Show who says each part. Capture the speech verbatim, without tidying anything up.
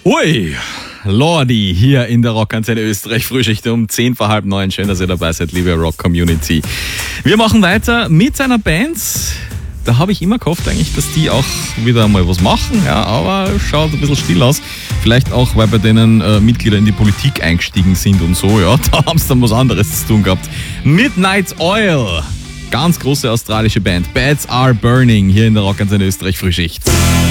Speaker 1: Ui, Lordi, hier in der Rockantenne Österreich, Frühschicht um zehn vor halb neun. Schön, dass ihr dabei seid, liebe Rock-Community. Wir machen weiter mit einer Band. Da habe ich immer gehofft eigentlich, dass die auch wieder mal was machen, ja, aber schaut ein bisschen still aus. Vielleicht auch, weil bei denen äh, Mitglieder in die Politik eingestiegen sind und so, ja, da haben sie dann was anderes zu tun gehabt. Midnight Oil, ganz große australische Band. Beds Are Burning, hier in der Rockantenne Österreich, Frühschicht.